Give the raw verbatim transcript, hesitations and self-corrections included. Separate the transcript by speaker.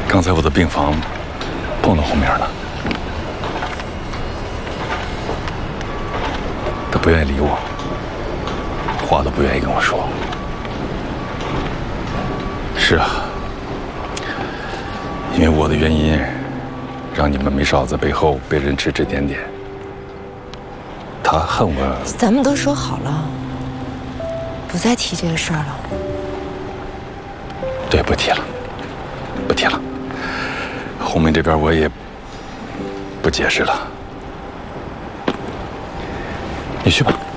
Speaker 1: 刚才我在病房碰到红明了，他不愿意理我，话都不愿意跟我说。是啊，因为我的原因，让你们梅少在背后被人指指点点。他恨我。
Speaker 2: 咱们都说好了，不再提这个事儿了。
Speaker 1: 对，不提了，不提了。红梅这边我也不解释了。你去吧。